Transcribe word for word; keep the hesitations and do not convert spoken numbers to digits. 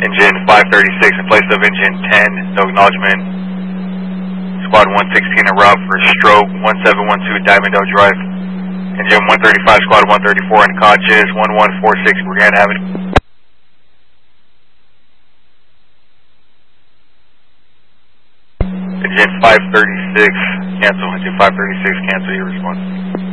Engine five thirty-six in place of engine ten, no acknowledgement. Squad one sixteen en route for stroke one seven one two Diamond Dell Drive. Engine one thirty-five, squad one thirty-four in conscious one one four six Brigand Avenue. Engine five thirty-six, cancel. Engine five thirty-six, cancel your response.